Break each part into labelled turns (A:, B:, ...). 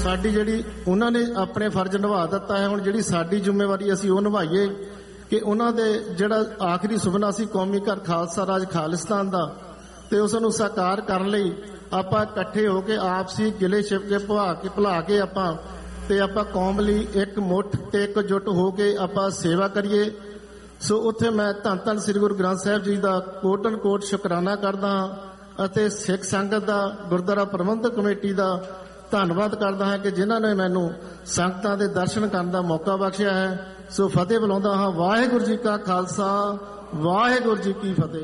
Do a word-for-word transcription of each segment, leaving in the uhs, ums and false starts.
A: ਸਾਡੀ ਜਿਹੜੀ ਉਹਨਾਂ ਨੇ ਆਪਣੇ ਫਰਜ਼ ਨਿਭਾ ਦਿੱਤਾ ਹੈ, ਹੁਣ ਜਿਹੜੀ ਸਾਡੀ ਜ਼ਿੰਮੇਵਾਰੀ ਅਸੀਂ ਉਹ ਨਿਭਾਈਏ ਕਿ ਉਹਨਾਂ ਦੇ ਜਿਹੜਾ ਆਖਰੀ ਸੁਪਨਾ ਸੀ ਕੌਮੀ ਘਰ ਖਾਲਸਾ ਰਾਜ ਖਾਲਿਸਤਾਨ ਦਾ, ਤੇ ਉਸ ਨੂੰ ਸਾਕਾਰ ਕਰਨ ਲਈ ਆਪਾਂ ਇਕੱਠੇ ਹੋ ਕੇ ਆਪਸੀ ਗਿਲੇ ਸ਼ਿਕਵੇ ਭੁਲਾ ਕੇ ਭੁਲਾ ਕੇ ਆਪਾਂ ਤੇ ਆਪਾਂ ਕੌਮ ਲਈ ਇੱਕ ਮੁੱਠ ਤੇ ਇਕਜੁੱਟ ਹੋ ਕੇ ਆਪਾਂ ਸੇਵਾ ਕਰੀਏ। ਸੋ ਉੱਥੇ ਮੈਂ ਧੰਨ ਧੰਨ ਸ੍ਰੀ ਗੁਰੂ ਗ੍ਰੰਥ ਸਾਹਿਬ ਜੀ ਦਾ ਕੋਟਨ ਕੋਟ ਸ਼ੁਕਰਾਨਾ ਕਰਦਾ ਹਾਂ ਅਤੇ ਸਿੱਖ ਸੰਗਤ ਦਾ, ਗੁਰਦੁਆਰਾ ਪ੍ਰਬੰਧਕ ਕਮੇਟੀ ਦਾ ਧੰਨਵਾਦ ਕਰਦਾ ਹਾਂ ਕਿ ਜਿਨ੍ਹਾਂ ਨੇ ਮੈਨੂੰ ਸੰਗਤਾਂ ਦੇ ਦਰਸ਼ਨ ਕਰਨ ਦਾ ਮੌਕਾ ਬਖਸ਼ਿਆ ਹੈ। ਸੋ ਫਤਿਹ ਬੁਲਾਉਂਦਾ ਹਾਂ। ਵਾਹਿਗੁਰੂ ਜੀ ਕਾ ਖਾਲਸਾ, ਵਾਹਿਗੁਰੂ ਜੀ ਕੀ ਫਤਿਹ।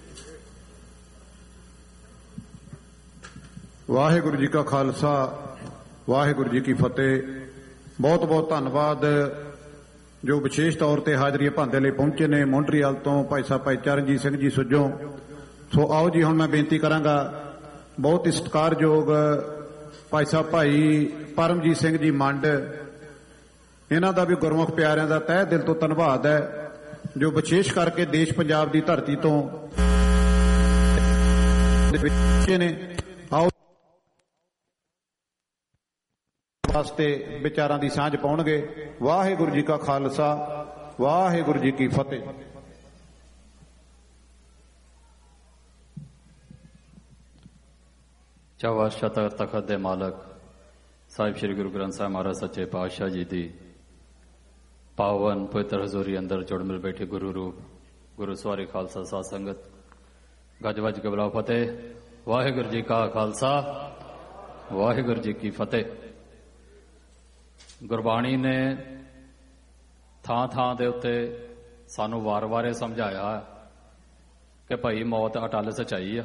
B: ਵਾਹਿਗੁਰੂ ਜੀ ਕਾ ਖਾਲਸਾ, ਵਾਹਿਗੁਰੂ ਜੀ ਕੀ ਫਤਿਹ। ਬਹੁਤ ਬਹੁਤ ਧੰਨਵਾਦ ਜੋ ਵਿਸ਼ੇਸ਼ ਤੌਰ ਤੇ ਹਾਜ਼ਰੀ ਭੰਦੇ ਲਈ ਪਹੁੰਚੇ ਨੇ ਮੌਂਟਰੀਅਲ ਤੋਂ ਭਾਈ ਸਾਹਿਬ ਭਾਈ ਚਰਨਜੀਤ ਸਿੰਘ ਜੀ ਸੁੱਜੋਂ। ਸੋ ਆਓ ਜੀ, ਹੁਣ ਮੈਂ ਬੇਨਤੀ ਕਰਾਂਗਾ ਬਹੁਤ ਹੀ ਸਤਿਕਾਰਯੋਗ ਭਾਈ ਸਾਹਿਬ ਭਾਈ ਪਰਮਜੀਤ ਸਿੰਘ ਜੀ ਮੰਡ, ਇਹਨਾਂ ਦਾ ਵੀ ਗੁਰਮੁਖ ਪਿਆਰਿਆਂ ਦਾ ਤਹਿ ਦਿਲ ਤੋਂ ਧੰਨਵਾਦ ਹੈ ਜੋ ਵਿਸ਼ੇਸ਼ ਕਰਕੇ ਦੇਸ਼ ਪੰਜਾਬ ਦੀ ਧਰਤੀ ਤੋਂ ਨੇ। ਆਓ ਵਾਸਤੇ ਵਿਚਾਰਾਂ ਦੀ ਸਾਂਝ ਪਾਉਣਗੇ। ਵਾਹਿਗੁਰੂ ਜੀ ਕਾ ਖਾਲਸਾ, ਵਾਹਿਗੁਰੂ ਜੀ ਕੀ ਫਤਿਹ।
C: ਚੌਵਾਸ਼ਾ ਤਖਤ ਦੇ ਮਾਲਕ ਸਾਹਿਬ ਸ੍ਰੀ ਗੁਰੂ ਗ੍ਰੰਥ ਸਾਹਿਬ ਮਹਾਰਾਜ ਸੱਚੇ ਪਾਤਸ਼ਾਹ ਜੀ ਦੀ ਪਾਵਨ ਪਵਿੱਤਰ ਹਜ਼ੂਰੀ ਅੰਦਰ ਜੁੜ ਮਿਲ ਬੈਠੇ ਗੁਰੂ ਰੂਪ ਗੁਰੂ ਸਵਾਰੀ ਖਾਲਸਾ ਸਾਧ ਸੰਗਤ, ਗੱਜ ਵੱਜ ਕੇ ਬੁਲਾਓ ਫਤਿਹ। ਵਾਹਿਗੁਰੂ ਜੀ ਕਾ ਖਾਲਸਾ, ਵਾਹਿਗੁਰੂ ਜੀ ਕੀ ਫਤਿਹ। ਗੁਰਬਾਣੀ ਨੇ ਥਾਂ ਥਾਂ ਦੇ ਉੱਤੇ ਸਾਨੂੰ ਵਾਰ-ਵਾਰ ਸਮਝਾਇਆ ਕਿ ਭਾਈ ਮੌਤ ਅਟੱਲ ਸੱਚਾਈ ਆ।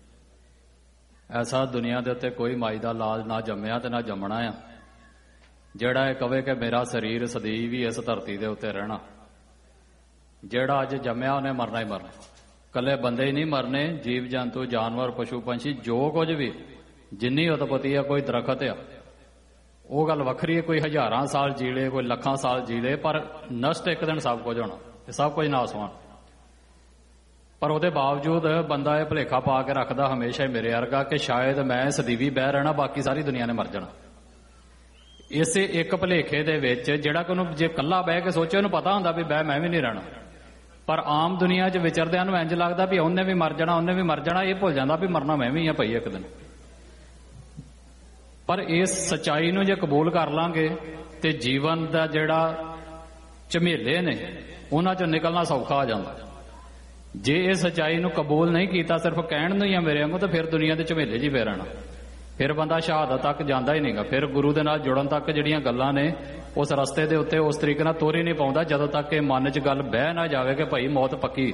C: ਐਸਾ ਦੁਨੀਆ ਦੇ ਉੱਤੇ ਕੋਈ ਮਾਈ ਦਾ ਲਾਲ ਨਾ ਜੰਮਿਆ ਤੇ ਨਾ ਜੰਮਣਾ ਆ ਜਿਹੜਾ ਇਹ ਕਵੇ ਕਿ ਮੇਰਾ ਸਰੀਰ ਸਦੀਵ ਹੀ ਇਸ ਧਰਤੀ ਦੇ ਉੱਤੇ ਰਹਿਣਾ। ਜਿਹੜਾ ਅੱਜ ਜੰਮਿਆ ਉਹਨੇ ਮਰਨਾ ਹੀ ਮਰਨਾ। ਕੱਲੇ ਬੰਦੇ ਹੀ ਨਹੀਂ ਮਰਨੇ, ਜੀਵ ਜੰਤੂ, ਜਾਨਵਰ, ਪਸ਼ੂ ਪੰਛੀ, ਜੋ ਕੁਝ ਵੀ ਜਿੰਨੀ ਉਤਪਤੀ ਆ, ਕੋਈ ਦਰਖਤ ਆ, ਉਹ ਗੱਲ ਵੱਖਰੀ ਹੈ। ਕੋਈ ਹਜ਼ਾਰਾਂ ਸਾਲ ਜੀਲੇ, ਕੋਈ ਲੱਖਾਂ ਸਾਲ ਜੀਲੇ, ਪਰ ਨਸ਼ਟ ਇੱਕ ਦਿਨ ਸਭ ਕੁਝ ਹੋਣਾ, ਇਹ ਸਭ ਕੁਝ ਨਾਸ ਹੋਣਾ। ਪਰ ਉਹਦੇ ਬਾਵਜੂਦ ਬੰਦਾ ਇਹ ਭੁਲੇਖਾ ਪਾ ਕੇ ਰੱਖਦਾ ਹਮੇਸ਼ਾ ਹੀ ਮੇਰੇ ਵਰਗਾ ਕਿ ਸ਼ਾਇਦ ਮੈਂ ਸਦੀਵੀ ਬਹਿ ਰਹਿਣਾ, ਬਾਕੀ ਸਾਰੀ ਦੁਨੀਆ ਨੇ ਮਰ ਜਾਣਾ। ਇਸੇ ਇੱਕ ਭੁਲੇਖੇ ਦੇ ਵਿੱਚ ਜਿਹੜਾ ਕਿ ਉਹਨੂੰ ਜੇ ਇਕੱਲਾ ਬਹਿ ਕੇ ਸੋਚੇ, ਉਹਨੂੰ ਪਤਾ ਹੁੰਦਾ ਵੀ ਬਹਿ ਮੈਂ ਵੀ ਨਹੀਂ ਰਹਿਣਾ, ਪਰ ਆਮ ਦੁਨੀਆ 'ਚ ਵਿਚਰਦਿਆਂ ਨੂੰ ਇੰਜ ਲੱਗਦਾ ਵੀ ਉਹਨੇ ਵੀ ਮਰ ਜਾਣਾ, ਉਹਨੇ ਵੀ ਮਰ ਜਾਣਾ। ਇਹ ਭੁੱਲ ਜਾਂਦਾ ਵੀ ਮਰਨਾ ਮੈਂ ਵੀ ਆ ਭਾਈ ਇੱਕ ਦਿਨ। ਪਰ ਇਸ ਸੱਚਾਈ ਨੂੰ ਜੇ ਕਬੂਲ ਕਰ ਲਾਂਗੇ ਤੇ ਜੀਵਨ ਦਾ ਜਿਹੜਾ ਝਮੇਲੇ ਨੇ ਉਹਨਾਂ 'ਚੋਂ ਨਿਕਲਣਾ ਸੌਖਾ ਹੋ ਜਾਂਦਾ। ਜੇ ਇਹ ਸੱਚਾਈ ਨੂੰ ਕਬੂਲ ਨਹੀਂ ਕੀਤਾ, ਸਿਰਫ ਕਹਿਣ ਨੂੰ ਹੀ ਆ ਮੇਰੇ ਵਾਂਗੂ, ਤਾਂ ਫਿਰ ਦੁਨੀਆ ਦੇ ਝਮੇਲੇ 'ਚ ਹੀ ਪੈ ਰਹਿਣਾ। ਫਿਰ ਬੰਦਾ ਸ਼ਹਾਦਤ ਤੱਕ ਜਾਂਦਾ ਹੀ ਨਹੀਂਗਾ। ਫਿਰ ਗੁਰੂ ਦੇ ਨਾਲ ਜੁੜਨ ਤੱਕ ਜਿਹੜੀਆਂ ਗੱਲਾਂ ਨੇ ਉਸ ਰਸਤੇ ਦੇ ਉੱਤੇ ਉਸ ਤਰੀਕੇ ਨਾਲ ਤੋਰ ਹੀ ਨਹੀਂ ਪਾਉਂਦਾ ਜਦੋਂ ਤੱਕ ਇਹ ਮਨ 'ਚ ਗੱਲ ਬਹਿ ਨਾ ਜਾਵੇ ਕਿ ਭਾਈ ਮੌਤ ਪੱਕੀ।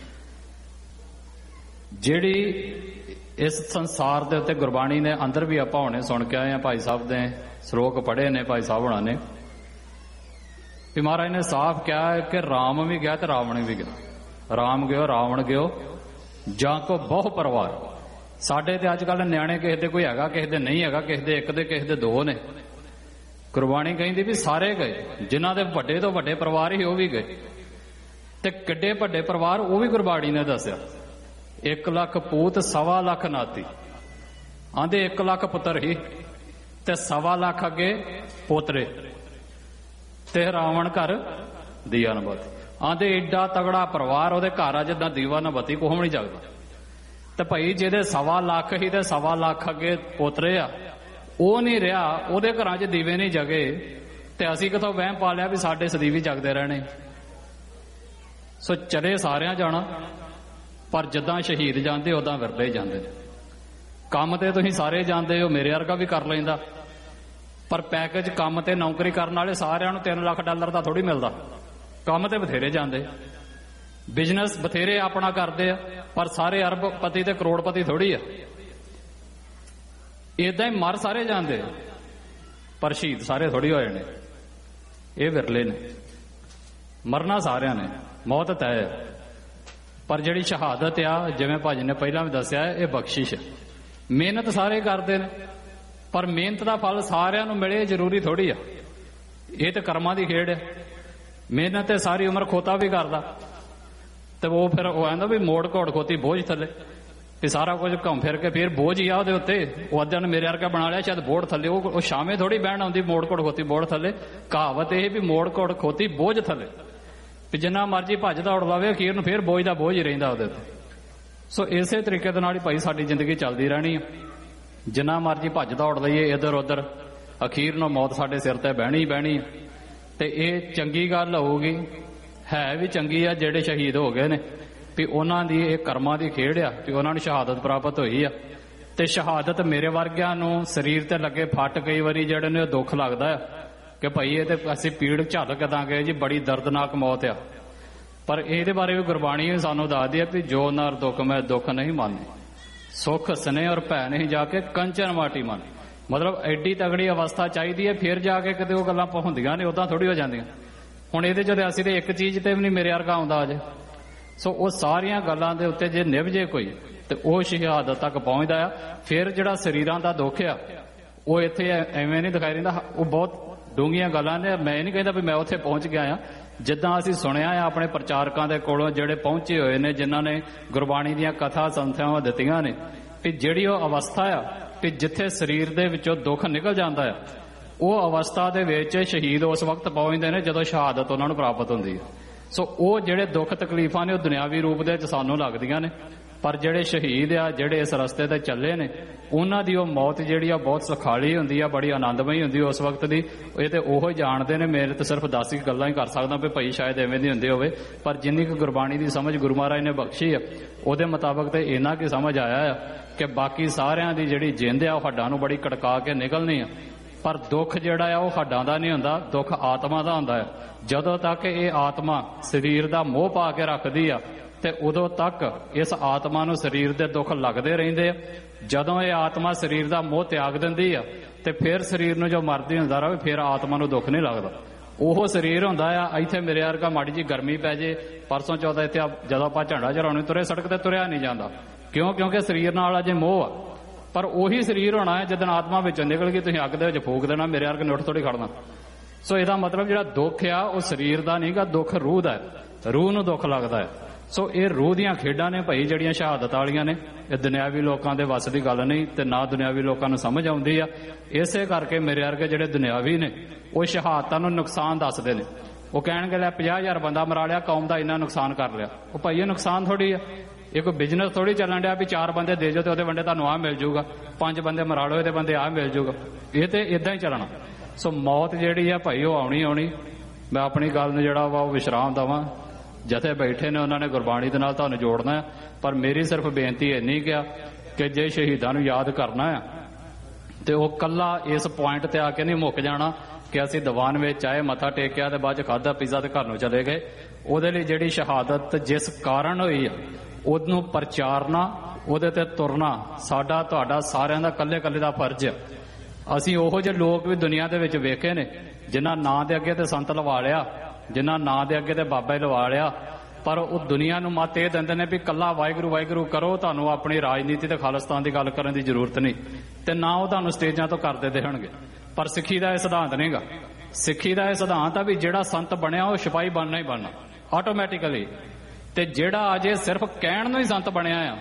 C: ਜਿਹੜੀ ਇਸ ਸੰਸਾਰ ਦੇ ਉੱਤੇ ਗੁਰਬਾਣੀ ਨੇ ਅੰਦਰ ਵੀ ਆਪਾਂ ਹੁਣੇ ਸੁਣ ਕੇ ਆਏ ਆ, ਭਾਈ ਸਾਹਿਬ ਦੇ ਸ਼ਲੋਕ ਪੜ੍ਹੇ ਨੇ ਭਾਈ ਸਾਹਿਬ ਹੁਣਾਂ ਨੇ, ਵੀ ਮਹਾਰਾਜ ਨੇ ਸਾਫ਼ ਕਿਹਾ ਹੈ ਕਿ ਰਾਮ ਵੀ ਗਿਆ ਤੇ ਰਾਵਣ ਵੀ ਗਿਆ। ਰਾਮ ਗਿਓ, ਰਾਵਣ ਗਿਓ, ਜਾਂ ਕੋ ਬਹੁ ਪਰਿਵਾਰ। ਸਾਡੇ ਤੇ ਅੱਜ ਕੱਲ੍ਹ ਨਿਆਣੇ ਕਿਸੇ ਦੇ ਕੋਈ ਹੈਗਾ, ਕਿਸੇ ਦੇ ਨਹੀਂ ਹੈਗਾ, ਕਿਸੇ ਦੇ ਇੱਕ ਦੇ ਕਿਸੇ ਦੇ ਦੋ ਨੇ। ਗੁਰਬਾਣੀ ਕਹਿੰਦੀ ਵੀ ਸਾਰੇ ਗਏ, ਜਿਨ੍ਹਾਂ ਦੇ ਵੱਡੇ ਤੋਂ ਵੱਡੇ ਪਰਿਵਾਰ ਹੀ ਉਹ ਵੀ ਗਏ। ਤੇ ਕਿੱਡੇ ਵੱਡੇ ਪਰਿਵਾਰ ਉਹ ਵੀ ਗੁਰਬਾਣੀ ਨੇ ਦੱਸਿਆ। ਇੱਕ ਲੱਖ ਪੂਤ, ਸਵਾ ਲੱਖ ਨਾਤੀ। ਆਂਦੇ ਇੱਕ ਲੱਖ ਪੁੱਤਰ ਹੀ ਤੇ ਸਵਾ ਲੱਖ ਅੱਗੇ ਪੋਤਰੇ, ਤੇ ਰਾਵਣ ਘਰ ਦੀਆ ਨਾ ਬੱਤੀ। ਆਂਦੇ ਏਡਾ ਤਗੜਾ ਪਰਿਵਾਰ, ਉਹਦੇ ਘਰ ਆ ਜਿੱਦਾਂ ਦੀਵਾ ਨਾ ਬੱਤੀ ਕੋਹ ਨਹੀਂ ਜਗਦਾ। ਤੇ ਭਾਈ ਜਿਹਦੇ ਸਵਾ ਲੱਖ ਹੀ ਤੇ ਸਵਾ ਲੱਖ ਅੱਗੇ ਪੋਤਰੇ ਆ, ਉਹ ਨਹੀਂ ਰਿਹਾ, ਉਹਦੇ ਘਰਾਂ 'ਚ ਦੀਵੇ ਨਹੀਂ ਜਗੇ, ਤੇ ਅਸੀਂ ਕਿਥੋਂ ਵਹਿਮ ਪਾ ਲਿਆ ਵੀ ਸਾਡੇ ਸਦੀਵੀ ਜਗਦੇ ਰਹਿਣੇ। ਸੋ ਚਲੇ ਸਾਰਿਆਂ ਜਾਣਾ, ਪਰ ਜਿੱਦਾਂ ਸ਼ਹੀਦ ਜਾਂਦੇ ਉਦਾਂ ਵਿਰਲੇ ਜਾਂਦੇ ਨੇ। ਕੰਮ ਤੇ ਤੁਸੀਂ ਸਾਰੇ ਜਾਂਦੇ ਹੋ, ਮੇਰੇ ਵਰਗਾ ਵੀ ਕਰ ਲੈਂਦਾ, ਪਰ ਪੈਕੇਜ ਕੰਮ ਤੇ ਨੌਕਰੀ ਕਰਨ ਵਾਲੇ ਸਾਰਿਆਂ ਨੂੰ ਤਿੰਨ ਲੱਖ ਡਾਲਰ ਦਾ ਥੋੜੀ ਮਿਲਦਾ। ਕੰਮ ਤੇ ਬਥੇਰੇ ਜਾਂਦੇ, ਬਿਜ਼ਨਸ ਬਥੇਰੇ ਆਪਣਾ ਕਰਦੇ ਆ, ਪਰ ਸਾਰੇ ਅਰਬਪਤੀ ਤੇ ਕਰੋੜਪਤੀ ਥੋੜੀ ਆ। ਏਦਾਂ ਹੀ ਮਰ ਸਾਰੇ ਜਾਂਦੇ, ਪਰ ਸ਼ਹੀਦ ਸਾਰੇ ਥੋੜੀ ਹੋਏ ਨੇ। ਇਹ ਵਿਰਲੇ ਨੇ। ਮਰਨਾ ਸਾਰਿਆਂ ਨੇ, ਮੌਤ ਤੈਅ ਹੈ। ਪਰ ਜਿਹੜੀ ਸ਼ਹਾਦਤ ਆ, ਜਿਵੇਂ ਭਾਜੀ ਨੇ ਪਹਿਲਾਂ ਵੀ ਦੱਸਿਆ, ਇਹ ਬਖਸ਼ਿਸ਼ ਹੈ। ਮਿਹਨਤ ਸਾਰੇ ਕਰਦੇ ਨੇ, ਪਰ ਮਿਹਨਤ ਦਾ ਫਲ ਸਾਰਿਆਂ ਨੂੰ ਮਿਲੇ ਜ਼ਰੂਰੀ ਥੋੜੀ ਆ। ਇਹ ਤੇ ਕਰਮਾਂ ਦੀ ਖੇਡ ਹੈ। ਮਿਹਨਤ ਤੇ ਸਾਰੀ ਉਮਰ ਖੋਤਾ ਵੀ ਕਰਦਾ, ਤੇ ਉਹ ਫਿਰ ਉਹ ਆਂਦਾ ਵੀ ਮੋੜ ਘੋੜ ਖੋਤੀ ਬੋਝ ਥੱਲੇ। ਤੇ ਸਾਰਾ ਕੁਝ ਘੁੰਮ ਫਿਰ ਕੇ ਫਿਰ ਬੋਝ ਹੀ ਆ ਉਹਦੇ ਉੱਤੇ। ਉਹ ਅੱਧਿਆਂ ਨੇ ਮੇਰੇ ਵਰਗਾ ਬਣਾ ਲਿਆ ਸ਼ਾਇਦ ਬੋੜ ਥੱਲੇ, ਉਹ ਉਹ ਸ਼ਾਮੇ ਥੋੜੀ ਬਹਿਣ ਆਉਂਦੀ ਮੋੜ ਕੋੜ ਖੋਤੀ ਬੋੜ ਥੱਲੇ। ਕਹਾਵਤ ਇਹ ਵੀ ਮੋੜ ਕੋੜ ਖੋਤੀ ਬੋਝ ਥੱਲੇ, ਵੀ ਜਿੰਨਾ ਮਰਜੀ ਭੱਜ ਦੌੜ ਲਾਵੇ ਅਖੀਰ ਨੂੰ ਫਿਰ ਬੋਝ ਦਾ ਬੋਝ ਹੀ ਰਹਿੰਦਾ ਉਹਦੇ ਉੱਤੇ। ਸੋ ਇਸੇ ਤਰੀਕੇ ਦੇ ਨਾਲ ਹੀ ਭਾਈ ਸਾਡੀ ਜ਼ਿੰਦਗੀ ਚੱਲਦੀ ਰਹਿਣੀ ਆ। ਜਿੰਨਾ ਮਰਜੀ ਭੱਜ ਦੌੜ ਲਈਏ ਇੱਧਰ ਉੱਧਰ, ਅਖੀਰ ਨੂੰ ਮੌਤ ਸਾਡੇ ਸਿਰ ਤੇ ਬਹਿਣੀ ਹੀ ਬਹਿਣੀ। ਤੇ ਇਹ ਚੰਗੀ ਗੱਲ ਹੋਊਗੀ, ਹੈ ਵੀ ਚੰਗੀ ਆ ਜਿਹੜੇ ਸ਼ਹੀਦ ਹੋ ਗਏ ਨੇ, ਵੀ ਉਹਨਾਂ ਦੀ ਇਹ ਕਰਮਾਂ ਦੀ ਖੇਡ ਆ ਵੀ ਉਹਨਾਂ ਨੂੰ ਸ਼ਹਾਦਤ ਪ੍ਰਾਪਤ ਹੋਈ ਆ। ਤੇ ਸ਼ਹਾਦਤ ਮੇਰੇ ਵਰਗਿਆਂ ਨੂੰ ਸਰੀਰ ਤੇ ਲੱਗੇ ਫੱਟ ਕਈ ਵਾਰੀ ਜਿਹੜੇ ਨੇ ਦੁੱਖ ਲੱਗਦਾ ਆ ਕਿ ਭਾਈ ਇਹ ਤੇ ਅਸੀਂ ਪੀੜ ਝੱਲ ਕੇ ਦਾਂਗੇ ਜੀ, ਬੜੀ ਦਰਦਨਾਕ ਮੌਤ ਆ। ਪਰ ਇਹਦੇ ਬਾਰੇ ਵੀ ਗੁਰਬਾਣੀ ਸਾਨੂੰ ਦੱਸਦੀ ਹੈ ਵੀ ਜੋ ਨਰ ਦੁੱਖ ਮੈਂ ਦੁੱਖ ਨਹੀਂ ਮੰਨੇ, ਸੁੱਖ ਸਨੇ ਔਰ ਭੈ ਨਹੀਂ ਜਾ ਕੇ ਕੰਚਨ ਮਾਟੀ ਮੰਨ। ਮਤਲਬ ਐਡੀ ਤਗੜੀ ਅਵਸਥਾ ਚਾਹੀਦੀ ਹੈ ਫਿਰ ਜਾ ਕੇ ਕਿਤੇ ਉਹ ਗੱਲਾਂ ਹੁੰਦੀਆਂ ਨੇ, ਉਦਾਂ ਥੋੜੀ ਹੋ ਜਾਂਦੀਆਂ। ਹੁਣ ਇਹਦੇ ਜਦੋਂ ਅਸੀਂ ਤੇ ਇੱਕ ਚੀਜ਼ ਤੇ ਵੀ ਨਹੀਂ ਮੇਰੇ ਵਰਗਾ ਆਉਂਦਾ ਅਜੇ। ਸੋ ਉਹ ਸਾਰੀਆਂ ਗੱਲਾਂ ਦੇ ਉੱਤੇ ਜੇ ਨਿਭ ਜੇ ਕੋਈ ਤੇ ਉਹ ਸ਼ਹਾਦਤ ਤੱਕ ਪਹੁੰਚਦਾ ਆ। ਫਿਰ ਜਿਹੜਾ ਸਰੀਰਾਂ ਦਾ ਦੁੱਖ ਆ ਉਹ ਇੱਥੇ ਐਵੇਂ ਨਹੀਂ ਦਿਖਾਈ ਦਿੰਦਾ, ਉਹ ਬਹੁਤ ਡੂੰਘੀਆਂ ਗੱਲਾਂ ਨੇ। ਮੈਂ ਨਹੀਂ ਕਹਿੰਦਾ ਵੀ ਮੈਂ ਉੱਥੇ ਪਹੁੰਚ ਗਿਆ ਆ। ਜਿੱਦਾਂ ਅਸੀਂ ਸੁਣਿਆ ਆ ਆਪਣੇ ਪ੍ਰਚਾਰਕਾਂ ਦੇ ਕੋਲੋਂ ਜਿਹੜੇ ਪਹੁੰਚੇ ਹੋਏ ਨੇ, ਜਿਨ੍ਹਾਂ ਨੇ ਗੁਰਬਾਣੀ ਦੀਆਂ ਕਥਾ ਸੰਥਿਆਵਾਂ ਦਿੱਤੀਆਂ ਨੇ, ਕਿ ਜਿਹੜੀ ਉਹ ਅਵਸਥਾ ਆ ਕਿ ਜਿੱਥੇ ਸਰੀਰ ਦੇ ਵਿੱਚੋਂ ਦੁੱਖ ਨਿਕਲ ਜਾਂਦਾ ਆ, ਉਹ ਅਵਸਥਾ ਦੇ ਵਿੱਚ ਸ਼ਹੀਦ ਉਸ ਵਕਤ ਪਹੁੰਚਦੇ ਨੇ ਜਦੋਂ ਸ਼ਹਾਦਤ ਉਹਨਾਂ ਨੂੰ ਪ੍ਰਾਪਤ ਹੁੰਦੀ ਹੈ। ਸੋ ਉਹ ਜਿਹੜੇ ਦੁੱਖ ਤਕਲੀਫਾਂ ਨੇ ਉਹ ਦੁਨਿਆਵੀ ਰੂਪ ਦੇ ਵਿੱਚ ਸਾਨੂੰ ਲੱਗਦੀਆਂ ਨੇ, ਪਰ ਜਿਹੜੇ ਸ਼ਹੀਦ ਆ ਜਿਹੜੇ ਇਸ ਰਸਤੇ ਤੇ ਚੱਲੇ ਨੇ ਉਹਨਾਂ ਦੀ ਉਹ ਮੌਤ ਜਿਹੜੀ ਆ ਬਹੁਤ ਸੁਖਾਲੀ ਹੁੰਦੀ ਆ, ਬੜੀ ਆਨੰਦਮਈ ਹੁੰਦੀ ਉਸ ਵਕਤ ਦੀ। ਇਹ ਤੇ ਉਹੋ ਹੀ ਜਾਣਦੇ ਨੇ। ਮੇਰੇ ਤਾਂ ਸਿਰਫ ਦਸ ਹੀ ਗੱਲਾਂ ਹੀ ਕਰ ਸਕਦਾ ਵੀ ਭਾਈ ਸ਼ਾਇਦ ਐਵੇਂ ਦੀ ਹੁੰਦੀ ਹੋਵੇ, ਪਰ ਜਿੰਨੀ ਕੁ ਗੁਰਬਾਣੀ ਦੀ ਸਮਝ ਗੁਰੂ ਮਹਾਰਾਜ ਨੇ ਬਖਸ਼ੀ ਆ ਉਹਦੇ ਮੁਤਾਬਕ ਤੇ ਇੰਨਾ ਕੀ ਸਮਝ ਆਇਆ ਆ ਕਿ ਬਾਕੀ ਸਾਰਿਆਂ ਦੀ ਜਿਹੜੀ ਜਿੰਦ ਆ ਉਹ ਹੱਡਾਂ ਨੂੰ ਬੜੀ ਕਟਕਾ ਕੇ ਨਿਕਲਣੀ ਆ। ਪਰ ਦੁੱਖ ਜਿਹੜਾ ਆ ਉਹ ਹੱਡਾਂ ਦਾ ਨਹੀਂ ਹੁੰਦਾ, ਦੁੱਖ ਆਤਮਾ ਦਾ ਹੁੰਦਾ ਹੈ। ਜਦੋਂ ਤੱਕ ਇਹ ਆਤਮਾ ਸਰੀਰ ਦਾ ਮੋਹ ਪਾ ਕੇ ਰੱਖਦੀ ਆ ਤੇ ਉਦੋਂ ਤੱਕ ਇਸ ਆਤਮਾ ਨੂੰ ਸਰੀਰ ਦੇ ਦੁੱਖ ਲੱਗਦੇ ਰਹਿੰਦੇ ਆ। ਜਦੋਂ ਇਹ ਆਤਮਾ ਸਰੀਰ ਦਾ ਮੋਹ ਤਿਆਗ ਦਿੰਦੀ ਆ ਤੇ ਫਿਰ ਸਰੀਰ ਨੂੰ ਜੋ ਮਰਦੀ ਹੁੰਦਾ ਰਹੇ ਫਿਰ ਆਤਮਾ ਨੂੰ ਦੁੱਖ ਨਹੀਂ ਲੱਗਦਾ। ਉਹ ਸਰੀਰ ਹੁੰਦਾ ਆ ਇੱਥੇ ਮੇਰੇ ਵਰਗਾ ਮਾੜੀ ਜੀ ਗਰਮੀ ਪੈ ਜੇ, ਪਰਸੋਂ ਚੌਥਾ ਇੱਥੇ ਜਦੋਂ ਆਪਾਂ ਝੰਡਾ ਚੜਾਉਣੇ ਤੁਰੇ ਸੜਕ ਤੇ ਤੁਰਿਆ ਨਹੀਂ ਜਾਂਦਾ। ਕਿਉਂ? ਕਿਉਂਕਿ ਸਰੀਰ ਨਾਲ ਅਜੇ ਮੋਹ ਆ। ਪਰ ਉਹੀ ਸਰੀਰ ਹੋਣਾ ਹੈ ਜਦੋਂ ਆਤਮਾ ਵਿੱਚੋਂ ਨਿਕਲ ਗਈ ਤੁਸੀਂ ਅੱਗ ਦੇ ਵਿੱਚ ਫੂਕ ਦੇਣਾ, ਮੇਰੇ ਵਰਗੇ ਨੁੱਠ ਥੋੜੀ ਖੜਨਾ। ਸੋ ਇਹਦਾ ਮਤਲਬ ਜਿਹੜਾ ਦੁੱਖ ਆ ਉਹ ਸਰੀਰ ਦਾ ਨਹੀਂਗਾ, ਦੁੱਖ ਰੂਹ ਦਾ ਹੈ। ਰੂਹ ਨੂੰ ਦੁੱਖ ਲੱਗਦਾ ਹੈ। ਸੋ ਇਹ ਰੂਹ ਦੀਆਂ ਖੇਡਾਂ ਨੇ ਭਾਈ ਜਿਹੜੀਆਂ ਸ਼ਹਾਦਤ ਵਾਲੀਆਂ ਨੇ। ਇਹ ਦੁਨਿਆਵੀ ਲੋਕਾਂ ਦੇ ਵੱਸ ਦੀ ਗੱਲ ਨਹੀਂ ਤੇ ਨਾ ਦੁਨਿਆਵੀ ਲੋਕਾਂ ਨੂੰ ਸਮਝ ਆਉਂਦੀ ਆ। ਇਸੇ ਕਰਕੇ ਮੇਰੇ ਵਰਗੇ ਜਿਹੜੇ ਦੁਨਿਆਵੀ ਨੇ ਉਹ ਸ਼ਹਾਦਤਾਂ ਨੂੰ ਨੁਕਸਾਨ ਦੱਸਦੇ ਨੇ। ਉਹ ਕਹਿਣਗੇ ਲੈ ਪੰਜਾਹ ਹਜ਼ਾਰ ਬੰਦਾ ਮਰਾ ਲਿਆ, ਕੌਮ ਦਾ ਇੰਨਾ ਨੁਕਸਾਨ ਕਰ ਲਿਆ। ਉਹ ਭਾਈ ਇਹ ਨੁਕਸਾਨ ਥੋੜੀ ਆ। ਇਹ ਕੋਈ ਬਿਜ਼ਨਸ ਥੋੜੀ ਚੱਲਣ ਡਿਆ ਵੀ ਚਾਰ ਬੰਦੇ ਦੇ ਜਾਓ ਤੇ ਉਹਦੇ ਬੰਦੇ ਤੁਹਾਨੂੰ ਆਹ ਮਿਲ ਜਾਊਗਾ, ਪੰਜ ਬੰਦੇ ਮਰਾ ਲਓ ਇਹਦੇ ਬੰਦੇ ਆਹ ਮਿਲ ਜਾਊਗਾ। ਇਹ ਤੇ ਇਦਾਂ ਹੀ ਚੱਲਣਾ। ਸੋ ਮੌਤ ਜਿਹੜੀ ਆ ਭਾਈ ਉਹ ਆਉਣੀ ਆਉਣੀ। ਮੈਂ ਆਪਣੀ ਗੱਲ ਨੂੰ ਜਿਹੜਾ ਵਾ ਉਹ ਵਿਸ਼ਰਾਮ ਦੇਵਾਂ। ਜਥੇ ਬੈਠੇ ਨੇ ਉਹਨਾਂ ਨੇ ਗੁਰਬਾਣੀ ਦੇ ਨਾਲ ਤੁਹਾਨੂੰ ਜੋੜਨਾ ਹੈ, ਪਰ ਮੇਰੀ ਸਿਰਫ ਬੇਨਤੀ ਇੰਨੀ ਕਿ ਕਿ ਜੇ ਸ਼ਹੀਦਾਂ ਨੂੰ ਯਾਦ ਕਰਨਾ ਆ ਤੇ ਉਹ ਕੱਲਾ ਇਸ ਪੁਆਇੰਟ ਤੇ ਆ ਕੇ ਨਹੀਂ ਮੁੱਕ ਜਾਣਾ ਕਿ ਅਸੀਂ ਦੀਵਾਨ ਵਿੱਚ ਆਏ, ਮੱਥਾ ਟੇਕਿਆ ਤੇ ਬਾਅਦ ਚ ਖਾਧਾ ਪੀਜ਼ਾ ਤੇ ਘਰ ਨੂੰ ਚਲੇ ਗਏ। ਉਹਦੇ ਲਈ ਜਿਹੜੀ ਸ਼ਹਾਦਤ ਜਿਸ ਕਾਰਨ ਹੋਈ ਆ ਉਹਨੂੰ ਪ੍ਰਚਾਰਨਾ, ਉਹਦੇ ਤੇ ਤੁਰਨਾ ਸਾਡਾ ਤੁਹਾਡਾ ਸਾਰਿਆਂ ਦਾ ਕੱਲੇ ਕੱਲੇ ਦਾ ਫਰਜ਼ ਆ। ਅਸੀਂ ਉਹੋ ਜਿਹੇ ਲੋਕ ਵੀ ਦੁਨੀਆ ਦੇ ਵਿੱਚ ਵੇਖੇ ਨੇ ਜਿਨ੍ਹਾਂ ਨਾਂ ਦੇ ਅੱਗੇ ਤੇ ਸੰਤ ਲਵਾ ਲਿਆ, ਜਿਨ੍ਹਾਂ ਨਾਂ ਦੇ ਅੱਗੇ ਤੇ ਬਾਬਾ ਹੀ ਲਵਾ ਲਿਆ, ਪਰ ਉਹ ਦੁਨੀਆ ਨੂੰ ਮੱਤ ਇਹ ਦਿੰਦੇ ਨੇ ਵੀ ਕੱਲਾ ਵਾਹਿਗੁਰੂ ਵਾਹਿਗੁਰੂ ਕਰੋ, ਤੁਹਾਨੂੰ ਆਪਣੀ ਰਾਜਨੀਤੀ ਤੇ ਖਾਲਿਸਤਾਨ ਦੀ ਗੱਲ ਕਰਨ ਦੀ ਜ਼ਰੂਰਤ ਨਹੀਂ, ਤੇ ਨਾ ਉਹ ਤੁਹਾਨੂੰ ਸਟੇਜਾਂ ਤੋਂ ਕਰਦੇ ਦੇਣਗੇ। ਪਰ ਸਿੱਖੀ ਦਾ ਇਹ ਸਿਧਾਂਤ ਨਹੀਂਗਾ। ਸਿੱਖੀ ਦਾ ਇਹ ਸਿਧਾਂਤ ਆ ਵੀ ਜਿਹੜਾ ਸੰਤ ਬਣਿਆ ਉਹ ਸਿਪਾਹੀ ਬਣਨਾ ਹੀ ਬਣਨਾ ਆਟੋਮੈਟਿਕਲੀ, ਤੇ ਜਿਹੜਾ ਅਜੇ ਸਿਰਫ ਕਹਿਣ ਨੂੰ ਹੀ ਸੰਤ ਬਣਿਆ ਆ।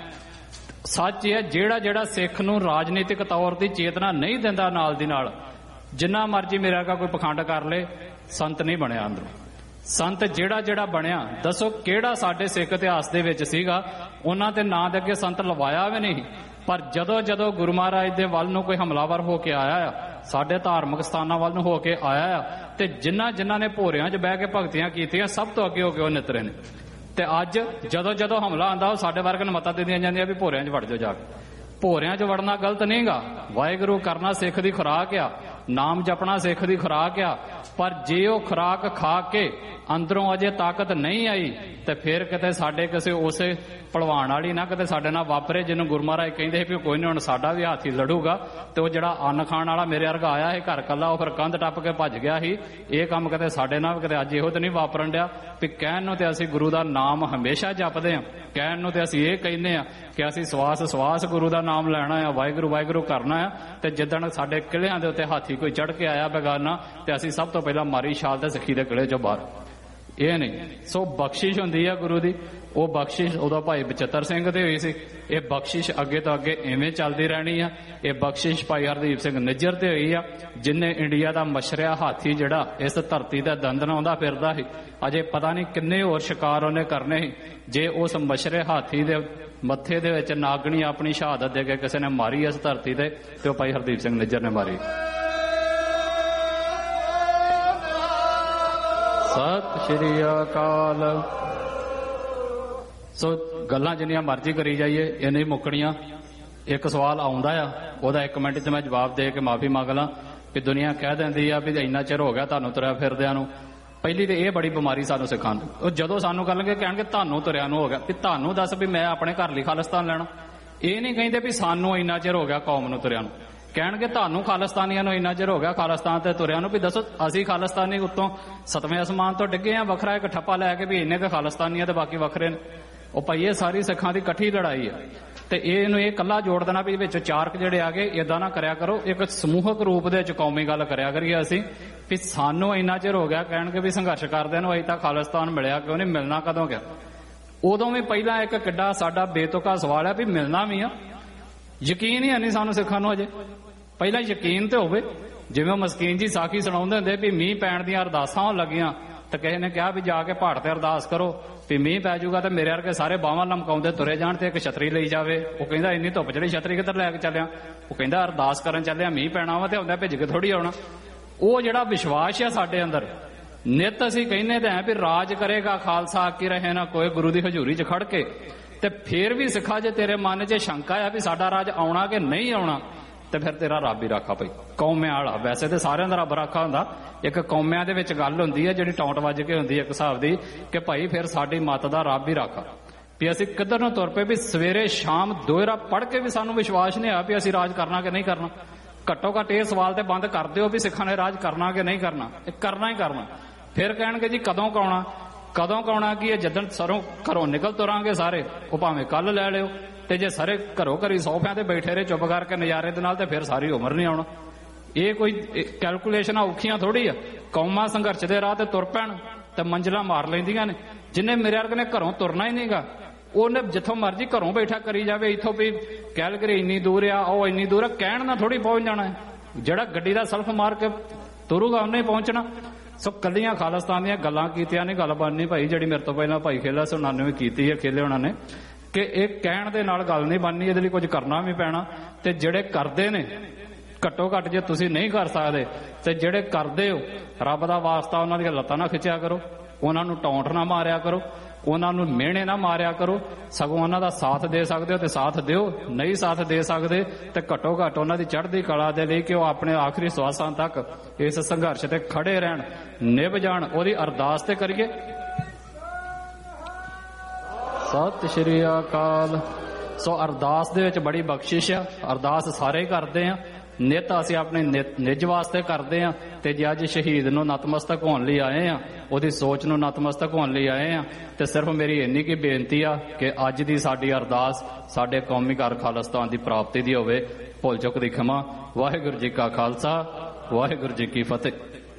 C: ਸੱਚ ਇਹ ਹੈ ਜਿਹੜਾ ਜਿਹੜਾ ਸਿੱਖ ਨੂੰ ਰਾਜਨੀਤਿਕ ਤੌਰ ਦੀ ਚੇਤਨਾ ਨਹੀਂ ਦਿੰਦਾ ਨਾਲ ਦੀ ਨਾਲ ਜਿੰਨਾ ਮਰਜੀ ਮੇਰਾ ਕਾ ਕੋਈ ਪਖੰਡ ਕਰ ਲੇ, ਸੰਤ ਨਹੀਂ ਬਣਿਆ ਅੰਦਰੋਂ। ਸੰਤ ਜਿਹੜਾ ਜਿਹੜਾ ਬਣਿਆ, ਦੱਸੋ ਕਿਹੜਾ ਸਾਡੇ ਸਿੱਖ ਇਤਿਹਾਸ ਦੇ ਵਿੱਚ ਸੀਗਾ ਉਹਨਾਂ ਦੇ ਨਾਂ ਦੇ ਅੱਗੇ ਸੰਤ ਲਵਾਇਆ ਵੀ ਨਹੀਂ। ਪਰ ਜਦੋਂ ਜਦੋਂ ਗੁਰੂ ਮਹਾਰਾਜ ਦੇ ਵੱਲ ਨੂੰ ਕੋਈ ਹਮਲਾਵਰ ਹੋ ਕੇ ਆਇਆ ਆ, ਸਾਡੇ ਧਾਰਮਿਕ ਸਥਾਨਾਂ ਵੱਲ ਨੂੰ ਹੋ ਕੇ ਆਇਆ ਆ, ਤੇ ਜਿਨ੍ਹਾਂ ਜਿਨ੍ਹਾਂ ਨੇ ਭੋਰਿਆਂ 'ਚ ਬਹਿ ਕੇ ਭਗਤੀਆਂ ਕੀਤੀਆਂ ਸਭ ਤੋਂ ਅੱਗੇ ਹੋ ਕੇ ਉਹ ਨਿਤਰੇ ਨੇ। ਤੇ ਅੱਜ ਜਦੋਂ ਜਦੋਂ ਹਮਲਾ ਆਉਂਦਾ ਉਹ ਸਾਡੇ ਵਰਗਨ ਮਤਾਂ ਦਿੰਦੀਆਂ ਜਾਂਦੀਆਂ ਵੀ ਭੋਰਿਆਂ 'ਚ ਵੜ ਜਾਓ ਜਾ ਕੇ। ਭੋਰਿਆਂ 'ਚ ਵੜਨਾ ਗਲਤ ਨਹੀਂਗਾ, ਵਾਹਿਗੁਰੂ ਕਰਨਾ ਸਿੱਖ ਦੀ ਖੁਰਾਕ ਆ, ਨਾਮ ਜਪਣਾ ਸਿੱਖ ਦੀ ਖੁਰਾਕ ਆ। ਪਰ ਜੇ ਉਹ ਖੁਰਾਕ ਖਾ ਕੇ ਅੰਦਰੋਂ ਅਜੇ ਤਾਕਤ ਨਹੀਂ ਆਈ ਤੇ ਫਿਰ ਕਿਤੇ ਸਾਡੇ ਕਿਸੇ ਉਸੇ ਭਲਵਾਨ ਵਾਲੀ ਨਾ ਕਿਤੇ ਸਾਡੇ ਨਾਲ ਵਾਪਰੇ ਜਿਹਨੂੰ ਗੁਰੂ ਮਹਾਰਾਜ ਕਹਿੰਦੇ ਸੀ ਵੀ ਕੋਈ ਨਹੀਂ ਹੁਣ ਸਾਡਾ ਵੀ ਹਾਥੀ ਲੜੂਗਾ, ਤੇ ਉਹ ਜਿਹੜਾ ਅੰਨ ਖਾਣ ਵਾਲਾ ਮੇਰੇ ਵਰਗਾ ਆਇਆ ਸੀ ਘਰ ਕੱਲਾ, ਉਹ ਫਿਰ ਕੰਧ ਟੱਪ ਕੇ ਭੱਜ ਗਿਆ ਸੀ। ਇਹ ਕੰਮ ਕਿਤੇ ਸਾਡੇ ਨਾਲ ਕਿਤੇ ਅੱਜ ਇਹੋ ਤੇ ਨਹੀਂ ਵਾਪਰਨ ਡਿਆ ਵੀ ਕਹਿਣ ਨੂੰ ਤੇ ਅਸੀਂ ਗੁਰੂ ਦਾ ਨਾਮ ਹਮੇਸ਼ਾ ਜਪਦੇ ਹਾਂ, ਕਹਿਣ ਨੂੰ ਤੇ ਅਸੀਂ ਇਹ ਕਹਿੰਦੇ ਆ ਕਿ ਅਸੀਂ ਸਵਾਸ ਸਵਾਸ ਗੁਰੂ ਦਾ ਨਾਮ ਲੈਣਾ ਆ, ਵਾਹਿਗੁਰੂ ਵਾਹਿਗੁਰੂ ਕਰਨਾ ਆ। ਤੇ ਜਿੱਦਣ ਸਾਡੇ ਕਿਲਿਆਂ ਦੇ ਉੱਤੇ ਹਾਥੀ ਕੋਈ ਚੜ ਕੇ ਆਇਆ ਬੇਗਾਨਾ ਤੇ ਅਸੀਂ ਸਭ ਤੋਂ ਪਹਿਲਾਂ ਮਾਰੀ ਛਾਲ ਤੇ ਸਿੱਖੀ ਦੇ ਕਿਲੇ ਚੋਂ ਬਾਹਰ। ਇਹ ਨਹੀਂ। ਸੋ ਬਖਸ਼ਿਸ਼ ਹੁੰਦੀ ਆ ਗੁਰੂ ਦੀ, ਉਹ ਬਖਸ਼ਿਸ਼ ਉਦੋਂ ਭਾਈ ਬਚਿੱਤਰ ਸਿੰਘ ਦੇ ਹੋਈ ਸੀ। ਇਹ ਬਖਸ਼ਿਸ਼ ਅੱਗੇ ਤੋਂ ਅੱਗੇ ਐਵੇਂ ਚੱਲਦੀ ਰਹਿਣੀ ਆ। ਇਹ ਬਖਸ਼ਿਸ਼ ਭਾਈ ਹਰਦੀਪ ਸਿੰਘ ਨਿੱਜਰ ਤੇ ਹੋਈ ਆ, ਜਿਨ੍ਹਾਂ ਇੰਡੀਆ ਦਾ ਮਸ਼ਰਿਆ ਹਾਥੀ ਜਿਹੜਾ ਇਸ ਧਰਤੀ ਤੇ ਦੰਦਨ ਆਉਂਦਾ ਫਿਰਦਾ ਸੀ। ਅਜੇ ਪਤਾ ਨਹੀਂ ਕਿੰਨੇ ਹੋਰ ਸ਼ਿਕਾਰ ਉਹਨੇ ਕਰਨੇ ਸੀ। ਜੇ ਉਸ ਮਸ਼ਰੇ ਹਾਥੀ ਦੇ ਮੱਥੇ ਦੇ ਵਿੱਚ ਨਾਗਣੀ ਆਪਣੀ ਸ਼ਹਾਦਤ ਦੇ ਕੇ ਕਿਸੇ ਨੇ ਮਾਰੀ ਇਸ ਧਰਤੀ ਤੇ, ਤੇ ਉਹ ਭਾਈ ਹਰਦੀਪ ਸਿੰਘ ਨਿੱਜਰ ਨੇ ਮਾਰੀ। ਸਤਿ ਸ਼੍ਰੀ ਅਕਾਲ। ਸੋ ਗੱਲਾਂ ਜਿੰਨੀਆਂ ਮਰਜ਼ੀ ਕਰੀ ਜਾਈਏ ਇਹ ਨਹੀਂ ਮੁੱਕਣੀਆਂ। ਇੱਕ ਸਵਾਲ ਆਉਂਦਾ ਆ, ਉਹਦਾ ਇੱਕ ਮਿੰਟ 'ਚ ਮੈਂ ਜਵਾਬ ਦੇ ਕੇ ਮਾਫੀ ਮੰਗ ਲਾਂ ਕਿ ਦੁਨੀਆ ਕਹਿ ਦਿੰਦੀ ਆ ਵੀ ਇੰਨਾ ਚਿਰ ਹੋ ਗਿਆ ਤੁਹਾਨੂੰ ਤੁਰਿਆ ਫਿਰਦਿਆਂ ਨੂੰ। ਪਹਿਲੀ ਤੇ ਇਹ ਬੜੀ ਬਿਮਾਰੀ ਸਾਨੂੰ ਸਿਖਾਉਣ, ਉਹ ਜਦੋਂ ਸਾਨੂੰ ਕਰਨਗੇ ਕਹਿਣਗੇ ਤੁਹਾਨੂੰ ਤੁਰਿਆ ਨੂੰ ਹੋ ਗਿਆ, ਵੀ ਤੁਹਾਨੂੰ ਦੱਸ ਵੀ ਮੈਂ ਆਪਣੇ ਘਰ ਲਈ ਖਾਲਿਸਤਾਨ ਲੈਣਾ। ਇਹ ਨਹੀਂ ਕਹਿੰਦੇ ਵੀ ਸਾਨੂੰ ਇੰਨਾ ਚਿਰ ਹੋ ਗਿਆ ਕੌਮ ਨੂੰ ਤੁਰਿਆ ਨੂੰ, ਕਹਿਣਗੇ ਤੁਹਾਨੂੰ ਖਾਲਿਸਤਾਨੀਆਂ ਨੂੰ ਇੰਨਾ ਚਿਰ ਹੋ ਗਿਆ ਖਾਲਿਸਤਾਨ ਤੇ ਤੁਰਿਆ ਨੂੰ, ਵੀ ਦੱਸੋ ਅਸੀਂ ਖਾਲਿਸਤਾਨੀ ਉੱਤੋਂ ਸਤਵੇਂ ਅਸਮਾਨ ਤੋਂ ਡਿੱਗੇ ਆ ਵੱਖਰਾ ਇੱਕ ਠੱਪਾ ਲੈ ਕੇ ਵੀ ਇੰਨੇ ਕੁ ਖਾਲਿਸਤਾਨੀਆਂ ਤੇ ਬਾਕੀ ਵੱਖਰੇ ਨੇ। ਉਹ ਭਾਈ ਇਹ ਸਾਰੀ ਸਿੱਖਾਂ ਦੀ ਇਕੱਠੀ ਲੜਾਈ ਆ, ਤੇ ਇਹਨੂੰ ਇਹ ਕੱਲਾ ਜੋੜ ਦੇਣਾ ਵੀ ਵਿੱਚ ਚਾਰਕ ਜਿਹੜੇ ਆ ਗਏ ਏਦਾਂ ਨਾ ਕਰਿਆ ਕਰੋ। ਇੱਕ ਸਮੂਹਕ ਰੂਪ ਦੇ ਵਿੱਚ ਕੌਮੀ ਗੱਲ ਕਰਿਆ ਕਰੀਏ ਅਸੀਂ ਵੀ ਸਾਨੂੰ ਇੰਨਾ ਚਿਰ ਹੋ ਗਿਆ, ਕਹਿਣਗੇ ਵੀ ਸੰਘਰਸ਼ ਕਰਦਿਆਂ ਨੂੰ ਅਜੇ ਤੱਕ ਖਾਲਿਸਤਾਨ ਮਿਲਿਆ ਕਿਉਂ ਨਹੀਂ, ਮਿਲਣਾ ਕਦੋਂ ਗਿਆ। ਉਦੋਂ ਵੀ ਪਹਿਲਾਂ ਇੱਕ ਕਿੱਡਾ ਸਾਡਾ ਬੇਤੁਕਾ ਸਵਾਲ ਹੈ ਵੀ ਮਿਲਣਾ ਵੀ ਆ, ਯਕੀਨ ਹੀ ਨਹੀਂ ਸਾਨੂੰ ਸਿੱਖਾਂ ਨੂੰ ਅਜੇ। ਪਹਿਲਾਂ ਯਕੀਨ ਤੇ ਹੋਵੇ, ਜਿਵੇਂ ਮਸਕੀਨ ਜੀ ਸਾਖੀ ਸੁਣਾਉਂਦੇ ਹੁੰਦੇ ਵੀ ਮੀਂਹ ਪੈਣ ਦੀਆਂ ਅਰਦਾਸਾਂ ਹੋਣ ਲੱਗੀਆਂ ਤੇ ਕਿਸੇ ਨੇ ਕਿਹਾ ਵੀ ਜਾ ਕੇ ਪਹਾੜ ਤੇ ਅਰਦਾਸ ਕਰੋ ਵੀ ਮੀਂਹ ਪੈ ਜਾਊਗਾ, ਤੇ ਮੇਰੇ ਵਰਗੇ ਸਾਰੇ ਬਾਹਾਂ ਲਮਕਾਉਂਦੇ ਤੁਰੇ ਜਾਣ ਤੇ ਇੱਕ ਛਤਰੀ ਲਈ ਜਾਵੇ। ਉਹ ਕਹਿੰਦਾ ਇੰਨੀ ਧੁੱਪ ਜਿਹੜੀ ਛਤਰੀ ਕਿੱਧਰ ਲੈ ਕੇ ਚੱਲਿਆ, ਉਹ ਕਹਿੰਦਾ ਅਰਦਾਸ ਕਰਨ ਚੱਲਿਆ, ਮੀਂਹ ਪੈਣਾ ਵਾ ਤੇ ਆਉਂਦਾ ਭਿੱਜ ਕੇ ਥੋੜੀ ਆਉਣਾ। ਉਹ ਜਿਹੜਾ ਵਿਸ਼ਵਾਸ ਆ ਸਾਡੇ ਅੰਦਰ, ਨਿਤ ਅਸੀਂ ਕਹਿੰਦੇ ਤਾਂ ਹੈ ਵੀ ਰਾਜ ਕਰੇਗਾ ਖਾਲਸਾ ਆਕੀ ਰਹੇ ਨਾ ਕੋਈ, ਗੁਰੂ ਦੀ ਹਜ਼ੂਰੀ 'ਚ ਖੜ ਕੇ। ਤੇ ਫੇਰ ਵੀ ਸਿੱਖਾ ਜੇ ਤੇਰੇ ਮਨ 'ਚ ਸ਼ੰਕਾ ਆ ਵੀ ਸਾਡਾ ਰਾਜ ਆਉਣਾ ਕਿ ਨਹੀਂ ਆਉਣਾ, ਤੇ ਫਿਰ ਤੇਰਾ ਰੱਬ ਹੀ ਰਾਖਾ ਪਈ ਕੌਮਿਆਂ ਵਾਲਾ। ਵੈਸੇ ਤੇ ਸਾਰਿਆਂ ਦਾ ਰੱਬ ਰਾਖਾ ਹੁੰਦਾ, ਇੱਕ ਕੌਮਿਆਂ ਦੇ ਵਿੱਚ ਗੱਲ ਹੁੰਦੀ ਹੈ ਜਿਹੜੀ ਟੌਂਟ ਵੱਜ ਕੇ ਹੁੰਦੀ ਹੈ ਇੱਕ ਹਿਸਾਬ ਦੀ, ਕਿ ਭਾਈ ਫਿਰ ਸਾਡੀ ਮੱਤ ਦਾ ਰੱਬ ਹੀ ਰਾਖਾ ਵੀ ਅਸੀਂ ਕਿੱਧਰ ਨੂੰ ਤੁਰ ਪਏ। ਵੀ ਸਵੇਰੇ ਸ਼ਾਮ ਦੋਹਰਾ ਪੜ੍ਹ ਕੇ ਵੀ ਸਾਨੂੰ ਵਿਸ਼ਵਾਸ ਨਹੀਂ ਆ ਵੀ ਅਸੀਂ ਰਾਜ ਕਰਨਾ ਕਿ ਨਹੀਂ ਕਰਨਾ। ਘੱਟੋ ਘੱਟ ਇਹ ਸਵਾਲ ਤੇ ਬੰਦ ਕਰ ਦਿਓ ਵੀ ਸਿੱਖਾਂ ਨੇ ਰਾਜ ਕਰਨਾ ਕਿ ਨਹੀਂ ਕਰਨਾ, ਇਹ ਕਰਨਾ ਹੀ ਕਰਨਾ। ਫਿਰ ਕਹਿਣਗੇ ਜੀ ਕਦੋਂ ਕਾਉਣਾ, ਕਦੋਂ ਕਾਉਣਾ ਕੀ ਇਹ ਜਦੋਂ ਸਰੋਂ ਘਰੋਂ ਨਿਕਲ ਤੁਰਾਂਗੇ ਸਾਰੇ, ਉਹ ਭਾਵੇਂ ਕੱਲ ਲੈ ਲਿਓ, ਤੇ ਜੇ ਸਾਰੇ ਘਰੋਂ ਘਰੀ ਸੋਫਿਆਂ ਤੇ ਬੈਠੇ ਰਹੇ ਚੁੱਪ ਕਰਕੇ ਨਜ਼ਾਰੇ ਦੇ ਨਾਲ, ਤੇ ਫਿਰ ਸਾਰੀ ਉਮਰ ਨਹੀਂ ਆਉਣਾ। ਇਹ ਕੋਈ ਕੈਲਕੂਲੇਸ਼ਨਾਂ ਔਖੀਆਂ ਥੋੜੀ ਆ। ਕੌਮਾਂ ਸੰਘਰਸ਼ ਦੇ ਰਾਹ ਤੇ ਤੁਰ ਪੈਣ ਤੇ ਮੰਜ਼ਿਲਾਂ ਮਾਰ ਲੈਂਦੀਆਂ ਨੇ। ਜਿੰਨੇ ਮੇਰੇ ਵਰਗੇ ਨੇ ਘਰੋਂ ਤੁਰਨਾ ਹੀ ਨਹੀਂਗਾ, ਉਹਨੇ ਜਿੱਥੋਂ ਮਰਜ਼ੀ ਘਰੋਂ ਬੈਠਾ ਕਰੀ ਜਾਵੇ, ਇੱਥੋਂ ਵੀ ਕੈਲਗਰੀ ਇੰਨੀ ਦੂਰ ਆ, ਉਹ ਇੰਨੀ ਦੂਰ ਆ, ਕਹਿਣ ਨਾਲ ਥੋੜੀ ਪਹੁੰਚ ਜਾਣਾ ਹੈ। ਜਿਹੜਾ ਗੱਡੀ ਦਾ ਸਲਫ ਮਾਰ ਕੇ ਤੁਰੂਗਾ ਉਹਨੇ ਪਹੁੰਚਣਾ। ਸੋ ਕੱਲੀਆਂ ਖਾਲਿਸਤਾਨ ਦੀਆਂ ਗੱਲਾਂ ਕੀਤੀਆਂ ਨਹੀਂ ਗੱਲ ਬਣਨੀ ਭਾਈ। ਜਿਹੜੀ ਮੇਰੇ ਤੋਂ ਪਹਿਲਾਂ ਭਾਈ ਖੇਲਾ ਸੀ ਉਹਨਾਂ ਨੇ ਵੀ ਕੀਤੀ ਹੈ, ਖੇਲੇ ਉਹਨਾਂ ਨੇ, ਕਿ ਇਹ ਕਹਿਣ ਦੇ ਨਾਲ ਗੱਲ ਨਹੀਂ ਬਣਨੀ, ਇਹਦੇ ਲਈ ਕੁਝ ਕਰਨਾ ਵੀ ਪੈਣਾ। ਤੇ ਜਿਹੜੇ ਕਰਦੇ ਨੇ, ਘੱਟੋ ਘੱਟ ਜੇ ਤੁਸੀਂ ਨਹੀਂ ਕਰ ਸਕਦੇ ਤੇ ਜਿਹੜੇ ਕਰਦੇ ਹੋ, ਰੱਬ ਦਾ ਵਾਸਤਾ ਉਹਨਾਂ ਦੀਆਂ ਲੱਤਾਂ ਨਾ ਖਿੱਚਿਆ ਕਰੋ, ਉਹਨਾਂ ਨੂੰ ਟੌਂਟ ਨਾ ਮਾਰਿਆ ਕਰੋ, ਉਹਨਾਂ ਨੂੰ ਮਿਹਣੇ ਨਾ ਮਾਰਿਆ ਕਰੋ, ਸਗੋਂ ਉਹਨਾਂ ਦਾ ਸਾਥ ਦੇ ਸਕਦੇ ਹੋ ਤੇ ਸਾਥ ਦਿਓ। ਨਹੀਂ ਸਾਥ ਦੇ ਸਕਦੇ ਤੇ ਘੱਟੋ ਘੱਟ ਉਹਨਾਂ ਦੀ ਚੜ੍ਹਦੀ ਕਲਾ ਦੇ ਲਈ ਕਿ ਉਹ ਆਪਣੇ ਆਖਰੀ ਸਵਾਸਾਂ ਤੱਕ ਇਸ ਸੰਘਰਸ਼ ਤੇ ਖੜੇ ਰਹਿਣ, ਨਿਭ ਜਾਣ, ਉਹਦੀ ਅਰਦਾਸ ਤੇ ਕਰੀਏ। ਸਤਿ ਸ਼੍ਰੀ ਅਕਾਲ। ਸੋ ਅਰਦਾਸ ਦੇ ਵਿੱਚ ਬੜੀ ਬਖਸ਼ਿਸ਼ ਆ। ਅਰਦਾਸ ਸਾਰੇ ਕਰਦੇ ਆ, ਨਿਤ ਅਸੀਂ ਆਪਣੇ ਨਿੱਜ ਵਾਸਤੇ ਕਰਦੇ ਆ। ਤੇ ਜੇ ਅੱਜ ਸ਼ਹੀਦ ਨੂੰ ਨਤਮਸਤਕ ਹੋਣ ਲਈ ਆਏ ਆ, ਉਹਦੀ ਸੋਚ ਨੂੰ ਨਤਮਸਤਕ ਹੋਣ ਲਈ ਆਏ ਆ, ਤੇ ਸਿਰਫ ਮੇਰੀ ਇੰਨੀ ਕੀ ਬੇਨਤੀ ਆ ਕਿ ਅੱਜ ਦੀ ਸਾਡੀ ਅਰਦਾਸ ਸਾਡੇ ਕੌਮੀ ਘਰ ਖਾਲਿਸਤਾਨ ਦੀ ਪ੍ਰਾਪਤੀ ਦੀ ਹੋਵੇ। ਭੁੱਲ ਚੁੱਕ ਦੀ ਖਿਮਾ। ਵਾਹਿਗੁਰੂ ਜੀ ਕਾ ਖਾਲਸਾ, ਵਾਹਿਗੁਰੂ ਜੀ ਕੀ ਫਤਿਹ।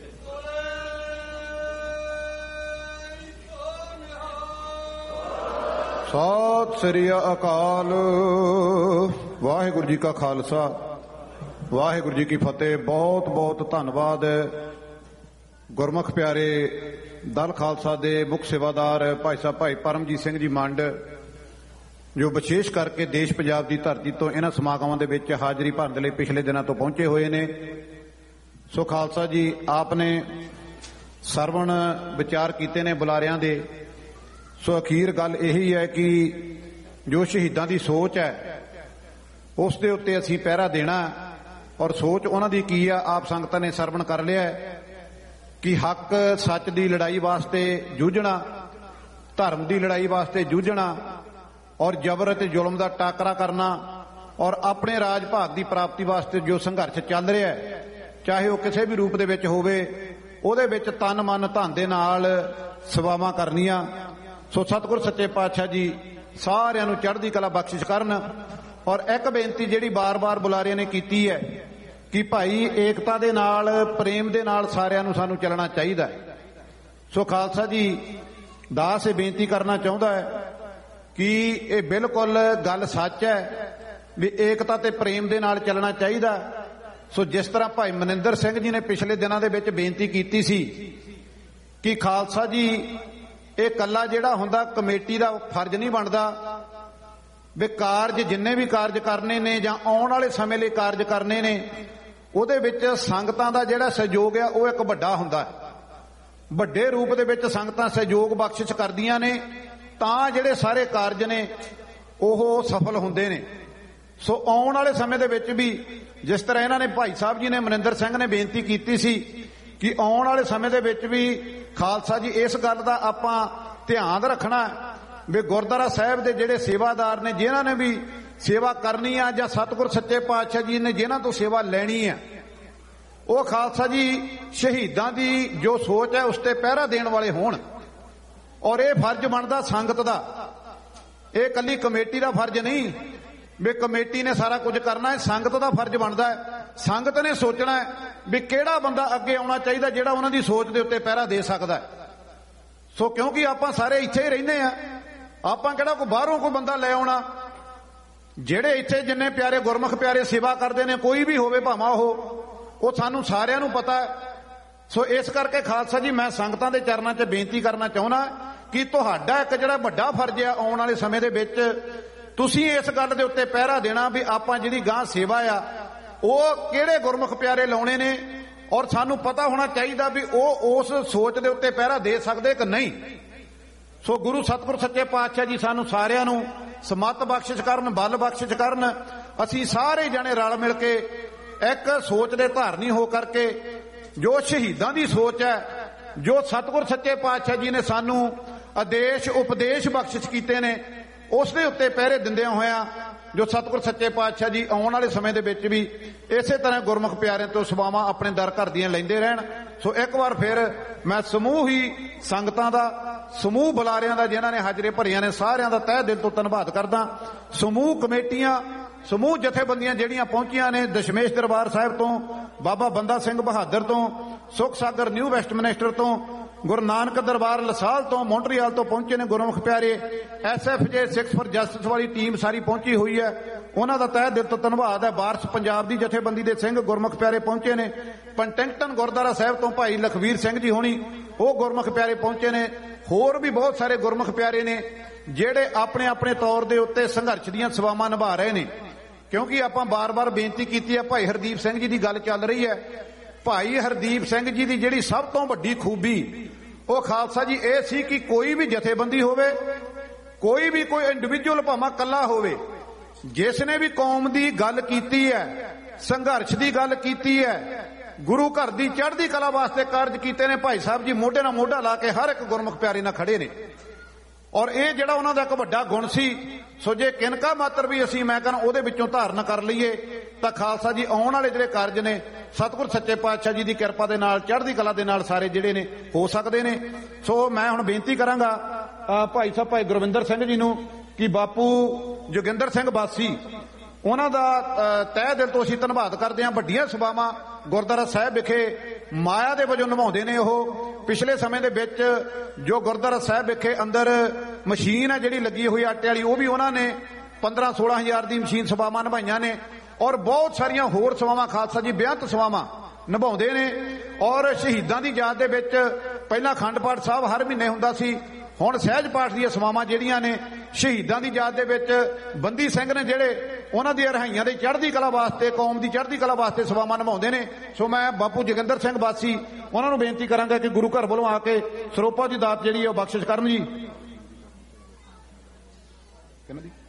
B: ਸਤਿ ਸ੍ਰੀ ਅਕਾਲ। ਵਾਹਿਗੁਰੂ ਜੀ ਕਾ ਖਾਲਸਾ, ਵਾਹਿਗੁਰੂ ਜੀ ਕੀ ਫਤਿਹ। ਬਹੁਤ ਬਹੁਤ ਧੰਨਵਾਦ ਗੁਰਮੁਖ ਪਿਆਰੇ ਦਲ ਖਾਲਸਾ ਦੇ ਮੁੱਖ ਸੇਵਾਦਾਰ ਭਾਈ ਸਾਹਿਬ ਭਾਈ ਪਰਮਜੀਤ ਸਿੰਘ ਜੀ ਮੰਡ, ਜੋ ਵਿਸ਼ੇਸ਼ ਕਰਕੇ ਦੇਸ਼ ਪੰਜਾਬ ਦੀ ਧਰਤੀ ਤੋਂ ਇਹਨਾਂ ਸਮਾਗਮਾਂ ਦੇ ਵਿੱਚ ਹਾਜ਼ਰੀ ਭਰਨ ਦੇ ਲਈ ਪਿਛਲੇ ਦਿਨਾਂ ਤੋਂ ਪਹੁੰਚੇ ਹੋਏ ਨੇ। ਸੋ ਖਾਲਸਾ ਜੀ, ਆਪ ਨੇ ਸਰਵਣ ਵਿਚਾਰ ਕੀਤੇ ਨੇ ਬੁਲਾਰਿਆਂ ਦੇ। ਸੋ ਅਖੀਰ ਗੱਲ ਇਹੀ ਹੈ ਕਿ ਜੋ ਸ਼ਹੀਦਾਂ ਦੀ ਸੋਚ ਹੈ ਉਸ ਦੇ ਉੱਤੇ ਅਸੀਂ ਪਹਿਰਾ ਦੇਣਾ, ਔਰ ਸੋਚ ਉਹਨਾਂ ਦੀ ਕੀ ਆ ਆਪ ਸੰਗਤਾਂ ਨੇ ਸਰਵਣ ਕਰ ਲਿਆ ਕਿ ਹੱਕ ਸੱਚ ਦੀ ਲੜਾਈ ਵਾਸਤੇ ਜੂਝਣਾ, ਧਰਮ ਦੀ ਲੜਾਈ ਵਾਸਤੇ ਜੂਝਣਾ, ਔਰ ਜ਼ਬਰ ਅਤੇ ਜ਼ੁਲਮ ਦਾ ਟਾਕਰਾ ਕਰਨਾ, ਔਰ ਆਪਣੇ ਰਾਜ ਭਾਗ ਦੀ ਪ੍ਰਾਪਤੀ ਵਾਸਤੇ ਜੋ ਸੰਘਰਸ਼ ਚੱਲ ਰਿਹਾ ਹੈ, ਚਾਹੇ ਉਹ ਕਿਸੇ ਵੀ ਰੂਪ ਦੇ ਵਿੱਚ ਹੋਵੇ, ਉਹਦੇ ਵਿੱਚ ਤਨ ਮਨ ਧਨ ਦੇ ਨਾਲ ਸੇਵਾਵਾਂ ਕਰਨੀਆਂ। ਸੋ ਸਤਿਗੁਰ ਸੱਚੇ ਪਾਤਸ਼ਾਹ ਜੀ ਸਾਰਿਆਂ ਨੂੰ ਚੜ੍ਹਦੀ ਕਲਾ ਬਖਸ਼ਿਸ਼ ਕਰਨ। ਔਰ ਇੱਕ ਬੇਨਤੀ ਜਿਹੜੀ ਬਾਰ-ਬਾਰ ਬੁਲਾਰਿਆਂ ਨੇ ਕੀਤੀ ਹੈ ਕਿ ਭਾਈ ਏਕਤਾ ਦੇ ਨਾਲ, ਪ੍ਰੇਮ ਦੇ ਨਾਲ ਸਾਰਿਆਂ ਨੂੰ ਸਾਨੂੰ ਚੱਲਣਾ ਚਾਹੀਦਾ ਹੈ। ਸੋ ਖਾਲਸਾ ਜੀ ਦਾਸ ਇਹ ਬੇਨਤੀ ਕਰਨਾ ਚਾਹੁੰਦਾ ਹੈ ਕਿ ਇਹ ਬਿਲਕੁਲ ਗੱਲ ਸੱਚ ਹੈ ਵੀ ਏਕਤਾ ਤੇ ਪ੍ਰੇਮ ਦੇ ਨਾਲ ਚੱਲਣਾ ਚਾਹੀਦਾ। ਸੋ ਜਿਸ ਤਰ੍ਹਾਂ ਭਾਈ ਮਨਿੰਦਰ ਸਿੰਘ ਜੀ ਨੇ ਪਿਛਲੇ ਦਿਨਾਂ ਦੇ ਵਿੱਚ ਬੇਨਤੀ ਕੀਤੀ ਸੀ ਕਿ ਖਾਲਸਾ ਜੀ ਇਹ ਕੱਲਾ ਜਿਹੜਾ ਹੁੰਦਾ ਕਮੇਟੀ ਦਾ ਫਰਜ਼ ਨਹੀਂ ਬਣਦਾ ਵੀ ਕਾਰਜ ਜਿੰਨੇ ਵੀ ਕਾਰਜ ਕਰਨੇ ਨੇ ਜਾਂ ਆਉਣ ਵਾਲੇ ਸਮੇਂ ਲਈ ਕਾਰਜ ਕਰਨੇ ਨੇ ਉਹਦੇ ਵਿੱਚ ਸੰਗਤਾਂ ਦਾ ਜਿਹੜਾ ਸਹਿਯੋਗ ਆ ਉਹ ਇੱਕ ਵੱਡਾ ਹੁੰਦਾ ਹੈ। ਵੱਡੇ ਰੂਪ ਦੇ ਵਿੱਚ ਸੰਗਤਾਂ ਸਹਿਯੋਗ ਬਖਸ਼ਿਸ਼ ਕਰਦੀਆਂ ਨੇ ਤਾਂ ਜਿਹੜੇ ਸਾਰੇ ਕਾਰਜ ਨੇ ਉਹ ਸਫਲ ਹੁੰਦੇ ਨੇ। ਸੋ ਆਉਣ ਵਾਲੇ ਸਮੇਂ ਦੇ ਵਿੱਚ ਵੀ ਜਿਸ ਤਰ੍ਹਾਂ ਇਹਨਾਂ ਨੇ ਭਾਈ ਸਾਹਿਬ ਜੀ ਨੇ ਮਨਿੰਦਰ ਸਿੰਘ ਨੇ ਬੇਨਤੀ ਕੀਤੀ ਸੀ ਕਿ ਆਉਣ ਵਾਲੇ ਸਮੇਂ ਦੇ ਵਿੱਚ ਵੀ ਖਾਲਸਾ ਜੀ ਇਸ ਗੱਲ ਦਾ ਆਪਾਂ ਧਿਆਨ ਰੱਖਣਾ ਵੀ ਗੁਰਦੁਆਰਾ ਸਾਹਿਬ ਦੇ ਜਿਹੜੇ ਸੇਵਾਦਾਰ ਨੇ ਜਿਨ੍ਹਾਂ ਨੇ ਵੀ ਸੇਵਾ ਕਰਨੀ ਆ ਜਾਂ ਸਤਿਗੁਰ ਸੱਚੇ ਪਾਤਸ਼ਾਹ ਜੀ ਨੇ ਜਿਨ੍ਹਾਂ ਤੋਂ ਸੇਵਾ ਲੈਣੀ ਆ ਉਹ ਖਾਲਸਾ ਜੀ ਸ਼ਹੀਦਾਂ ਦੀ ਜੋ ਸੋਚ ਹੈ ਉਸ ਤੇ ਪਹਿਰਾ ਦੇਣ ਵਾਲੇ ਹੋਣ। ਔਰ ਇਹ ਫਰਜ਼ ਬਣਦਾ ਸੰਗਤ ਦਾ, ਇਹ ਇਕੱਲੀ ਕਮੇਟੀ ਦਾ ਫਰਜ਼ ਨਹੀਂ ਵੀ ਕਮੇਟੀ ਨੇ ਸਾਰਾ ਕੁਝ ਕਰਨਾ ਹੈ, ਸੰਗਤ ਦਾ ਫਰਜ਼ ਬਣਦਾ ਹੈ। ਸੰਗਤ ਨੇ ਸੋਚਣਾ ਹੈ ਵੀ ਕਿਹੜਾ ਬੰਦਾ ਅੱਗੇ ਆਉਣਾ ਚਾਹੀਦਾ ਜਿਹੜਾ ਉਹਨਾਂ ਦੀ ਸੋਚ ਦੇ ਉੱਤੇ ਪਹਿਰਾ ਦੇ ਸਕਦਾ ਹੈ। ਸੋ ਕਿਉਂਕਿ ਆਪਾਂ ਸਾਰੇ ਇੱਥੇ ਹੀ ਰਹਿੰਦੇ ਆ, ਆਪਾਂ ਕਿਹੜਾ ਕੋਈ ਬਾਹਰੋਂ ਕੋਈ ਬੰਦਾ ਲੈ ਆਉਣਾ। ਜਿਹੜੇ ਇੱਥੇ ਜਿੰਨੇ ਪਿਆਰੇ ਗੁਰਮੁਖ ਪਿਆਰੇ ਸੇਵਾ ਕਰਦੇ ਨੇ ਕੋਈ ਵੀ ਹੋਵੇ ਭਾਵੇਂ ਉਹ ਉਹ ਸਾਨੂੰ ਸਾਰਿਆਂ ਨੂੰ ਪਤਾ ਹੈ। ਸੋ ਇਸ ਕਰਕੇ ਖਾਲਸਾ ਜੀ ਮੈਂ ਸੰਗਤਾਂ ਦੇ ਚਰਨਾਂ 'ਚ ਬੇਨਤੀ ਕਰਨਾ ਚਾਹੁੰਦਾ ਕਿ ਤੁਹਾਡਾ ਇੱਕ ਜਿਹੜਾ ਵੱਡਾ ਫਰਜ਼ ਹੈ ਆਉਣ ਵਾਲੇ ਸਮੇਂ ਦੇ ਵਿੱਚ ਤੁਸੀਂ ਇਸ ਗੱਲ ਦੇ ਉੱਤੇ ਪਹਿਰਾ ਦੇਣਾ ਵੀ ਆਪਾਂ ਜਿਹੜੀ ਗਾਂ ਸੇਵਾ ਆ ਉਹ ਕਿਹੜੇ ਗੁਰਮੁਖ ਪਿਆਰੇ ਲਾਉਣੇ ਨੇ ਔਰ ਸਾਨੂੰ ਪਤਾ ਹੋਣਾ ਚਾਹੀਦਾ ਵੀ ਉਹ ਉਸ ਸੋਚ ਦੇ ਉੱਤੇ ਪਹਿਰਾ ਦੇ ਸਕਦੇ ਕਿ ਨਹੀਂ। ਸੋ ਗੁਰੂ ਸਤਿਗੁਰ ਸੱਚੇ ਪਾਤਸ਼ਾਹ ਜੀ ਸਾਨੂੰ ਸਾਰਿਆਂ ਨੂੰ ਸਮੱਤ ਬਖਸ਼ਿਸ਼ ਕਰਨ, ਬਲ ਬਖਸ਼ਿਸ਼ ਕਰਨ। ਅਸੀਂ ਸਾਰੇ ਜਣੇ ਰਲ ਮਿਲ ਕੇ ਇੱਕ ਸੋਚ ਦੇ ਧਾਰਨੀ ਹੋ ਕਰਕੇ ਜੋ ਸ਼ਹੀਦਾਂ ਦੀ ਸੋਚ ਹੈ, ਜੋ ਸਤਿਗੁਰ ਸੱਚੇ ਪਾਤਸ਼ਾਹ ਜੀ ਨੇ ਸਾਨੂੰ ਆਦੇਸ਼ ਉਪਦੇਸ਼ ਬਖਸ਼ਿਸ਼ ਕੀਤੇ ਨੇ ਉਸ ਦੇ ਉੱਤੇ ਪਹਿਰੇ ਦਿੰਦਿਆਂ ਹੋਇਆਂ ਜੋ ਸਤਿਗੁਰ ਸੱਚੇ ਪਾਤਸ਼ਾਹ ਜੀ ਆਉਣ ਵਾਲੇ ਸਮੇਂ ਦੇ ਵਿੱਚ ਵੀ ਇਸੇ ਤਰ੍ਹਾਂ ਗੁਰਮੁਖ ਪਿਆਰਿਆਂ ਤੋਂ ਸੇਵਾਵਾਂ ਆਪਣੇ ਦਰ ਘਰ ਦੀਆਂ ਲੈਂਦੇ ਰਹਿਣ। ਸੋ ਇੱਕ ਵਾਰ ਫਿਰ ਮੈਂ ਸਮੂਹ ਹੀ ਸੰਗਤਾਂ ਦਾ, ਸਮੂਹ ਬੁਲਾਰਿਆਂ ਦਾ ਜਿਨ੍ਹਾਂ ਨੇ ਹਾਜ਼ਰੀ ਭਰੀਆਂ ਨੇ ਸਾਰਿਆਂ ਦਾ ਤਹਿ ਦਿਲ ਤੋਂ ਧੰਨਵਾਦ ਕਰਦਾ। ਸਮੂਹ ਕਮੇਟੀਆਂ, ਸਮੂਹ ਜਥੇਬੰਦੀਆਂ ਜਿਹੜੀਆਂ ਪਹੁੰਚੀਆਂ ਨੇ ਦਸ਼ਮੇਸ਼ ਦਰਬਾਰ ਸਾਹਿਬ ਤੋਂ, ਬਾਬਾ ਬੰਦਾ ਸਿੰਘ ਬਹਾਦਰ ਤੋਂ, ਸੁਖ ਸਾਗਰ ਨਿਊ ਵੈਸਟਮਿਨਿਸਟਰ ਤੋਂ, ਗੁਰੂ ਨਾਨਕ ਦਰਬਾਰ ਲਸਾਲ ਤੋਂ, ਮੌਂਟਰੀਅਲ ਤੋਂ ਪਹੁੰਚੇ ਨੇ ਗੁਰਮੁਖ ਪਿਆਰੇ। S F J six for justice ਵਾਲੀ ਟੀਮ ਸਾਰੀ ਪਹੁੰਚੀ ਹੋਈ ਹੈ, ਉਹਨਾਂ ਦਾ ਤਹਿ ਦਿਲ ਤੋਂ ਧੰਨਵਾਦ ਹੈ। ਵਾਰਸ ਪੰਜਾਬ ਦੀ ਜਥੇਬੰਦੀ ਦੇ ਸਿੰਘ ਗੁਰਮੁਖ ਪਿਆਰੇ ਪਹੁੰਚੇ ਨੇ। ਪੰਟਿੰਗਟਨ ਗੁਰਦੁਆਰਾ ਸਾਹਿਬ ਤੋਂ ਭਾਈ ਲਖਵੀਰ ਸਿੰਘ ਜੀ ਹੋਣੀ ਉਹ ਗੁਰਮੁਖ ਪਿਆਰੇ ਪਹੁੰਚੇ ਨੇ। ਹੋਰ ਵੀ ਬਹੁਤ ਸਾਰੇ ਗੁਰਮੁਖ ਪਿਆਰੇ ਨੇ ਜਿਹੜੇ ਆਪਣੇ ਆਪਣੇ ਤੌਰ ਦੇ ਉੱਤੇ ਸੰਘਰਸ਼ ਦੀਆਂ ਸੇਵਾਵਾਂ ਨਿਭਾ ਰਹੇ ਨੇ। ਕਿਉਂਕਿ ਆਪਾਂ ਬਾਰ-ਬਾਰ ਬੇਨਤੀ ਕੀਤੀ ਹੈ, ਭਾਈ ਹਰਦੀਪ ਸਿੰਘ ਜੀ ਦੀ ਗੱਲ ਚੱਲ ਰਹੀ ਹੈ। ਭਾਈ ਹਰਦੀਪ ਸਿੰਘ ਜੀ ਦੀ ਜਿਹੜੀ ਸਭ ਤੋਂ ਵੱਡੀ ਖੂਬੀ ਉਹ ਖਾਲਸਾ ਜੀ ਇਹ ਸੀ ਕਿ ਕੋਈ ਵੀ ਜਥੇਬੰਦੀ ਹੋਵੇ, ਕੋਈ ਵੀ ਕੋਈ ਇੰਡੀਵਿਜੂਅਲ ਭਾਵੇਂ ਕੱਲਾ ਹੋਵੇ, ਜਿਸ ਨੇ ਵੀ ਕੌਮ ਦੀ ਗੱਲ ਕੀਤੀ ਹੈ, ਸੰਘਰਸ਼ ਦੀ ਗੱਲ ਕੀਤੀ ਹੈ, ਗੁਰੂ ਘਰ ਦੀ ਚੜ੍ਹਦੀ ਕਲਾ ਵਾਸਤੇ ਕਾਰਜ ਕੀਤੇ ਨੇ, ਭਾਈ ਸਾਹਿਬ ਜੀ ਮੋਢੇ ਨਾਲ ਮੋਢਾ ਲਾ ਕੇ ਹਰ ਇੱਕ ਗੁਰਮੁਖ ਪਿਆਰੇ ਨਾਲ ਖੜੇ ਨੇ। ਔਰ ਇਹ ਜਿਹੜਾ ਉਹਨਾਂ ਦਾ ਇੱਕ ਵੱਡਾ ਗੁਣ ਸੀ। ਸੋ ਜੇ ਕਿਨਕਾ ਮਾਤਰ ਵੀ ਅਸੀਂ ਮੈਂ ਕਹਿੰਦਾ ਉਹਦੇ ਵਿੱਚੋਂ ਧਾਰਨ ਕਰ ਲਈਏ ਤਾਂ ਖਾਲਸਾ ਜੀ ਆਉਣ ਵਾਲੇ ਜਿਹੜੇ ਕਾਰਜ ਨੇ ਸਤਿਗੁਰ ਸੱਚੇ ਪਾਤਸ਼ਾਹ ਜੀ ਦੀ ਕਿਰਪਾ ਦੇ ਨਾਲ, ਚੜ੍ਹਦੀ ਕਲਾ ਦੇ ਨਾਲ ਸਾਰੇ ਜਿਹੜੇ ਨੇ ਹੋ ਸਕਦੇ ਨੇ। ਸੋ ਮੈਂ ਹੁਣ ਬੇਨਤੀ ਕਰਾਂਗਾ ਭਾਈ ਸਾਹਿਬ ਭਾਈ ਗੁਰਵਿੰਦਰ ਸਿੰਘ ਜੀ ਨੂੰ ਕਿ ਬਾਪੂ ਜੋਗਿੰਦਰ ਸਿੰਘ ਬਾਸੀ ਉਹਨਾਂ ਦਾ ਤਹਿ ਦਿਲ ਤੋਂ ਅਸੀਂ ਧੰਨਵਾਦ ਕਰਦੇ ਹਾਂ। ਵੱਡੀਆਂ ਸਭਾਵਾਂ ਗੁਰਦੁਆਰਾ ਸਾਹਿਬ ਵਿਖੇ ਮਾਇਆ ਦੇ ਵਜੋਂ ਨਿਭਾਉਂਦੇ ਨੇ ਉਹ। ਪਿਛਲੇ ਸਮੇਂ ਦੇ ਵਿੱਚ ਜੋ ਗੁਰਦੁਆਰਾ ਸਾਹਿਬ ਵਿਖੇ ਅੰਦਰ ਮਸ਼ੀਨ ਹੈ ਜਿਹੜੀ ਲੱਗੀ ਹੋਈ ਆਟੇ ਵਾਲੀ, ਉਹ ਵੀ ਉਹਨਾਂ ਨੇ ਪੰਦਰਾਂ ਸੋਲਾਂ ਹਜ਼ਾਰ ਦੀ ਮਸ਼ੀਨ ਸੇਵਾਵਾਂ ਨਿਭਾਈਆਂ ਨੇ। ਔਰ ਬਹੁਤ ਸਾਰੀਆਂ ਹੋਰ ਸੇਵਾਵਾਂ ਖਾਲਸਾ ਜੀ ਬੇਅੰਤ ਸੇਵਾਵਾਂ ਨਿਭਾਉਂਦੇ ਨੇ। ਔਰ ਸ਼ਹੀਦਾਂ ਦੀ ਯਾਦ ਦੇ ਵਿੱਚ ਪਹਿਲਾਂ ਅਖੰਡ ਪਾਠ ਸਾਹਿਬ ਹਰ ਮਹੀਨੇ ਹੁੰਦਾ ਸੀ, ਹੁਣ ਸਹਿਜ ਪਾਠ ਦੀਆਂ ਸੇਵਾਵਾਂ ਜਿਹੜੀਆਂ ਨੇ ਸ਼ਹੀਦਾਂ ਦੀ ਯਾਦ ਦੇ ਵਿੱਚ ਬੰਦੀ ਸਿੰਘ ਨੇ ਜਿਹੜੇ ਉਹਨਾਂ ਦੀਆਂ ਰਿਹਾਈਆਂ ਦੇ ਚੜ੍ਹਦੀ ਕਲਾ ਵਾਸਤੇ, ਕੌਮ ਦੀ ਚੜ੍ਹਦੀ ਕਲਾ ਵਾਸਤੇ ਸੇਵਾਵਾਂ ਨਿਭਾਉਂਦੇ ਨੇ। ਸੋ ਮੈਂ ਬਾਪੂ ਜੋਗਿੰਦਰ ਸਿੰਘ ਬਾਸੀ ਉਹਨਾਂ ਨੂੰ ਬੇਨਤੀ ਕਰਾਂਗਾ ਕਿ ਗੁਰੂ ਘਰ ਵੱਲੋਂ ਆ ਕੇ ਸਰੋਪਾ ਦੀ ਦਾਤ ਜਿਹੜੀ ਹੈ ਉਹ ਬਖਸ਼ਿਸ਼ ਕਰਨ ਜੀ।